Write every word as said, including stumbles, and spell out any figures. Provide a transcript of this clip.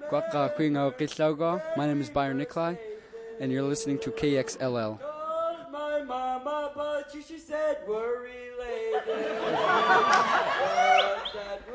Kwaka Quingo Kislaugo. My name is Byron Nikolai, and you're listening to K X L L. Called my mama, but she, she said we're related. But that